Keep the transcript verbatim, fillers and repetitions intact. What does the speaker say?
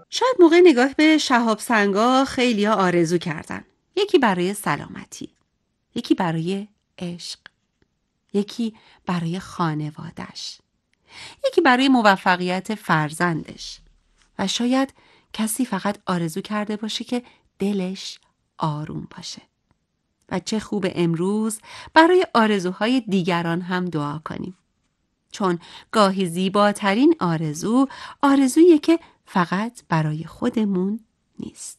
شاید موقع نگاه به شهاب سنگا خیلی ها آرزو کردن. یکی برای سلامتی، یکی برای عشق، یکی برای خانوادش، یکی برای موفقیت فرزندش و شاید کسی فقط آرزو کرده باشه که دلش آروم باشه. و چه خوب امروز برای آرزوهای دیگران هم دعا کنیم. چون گاهی زیباترین آرزو آرزویی که فقط برای خودمون نیست.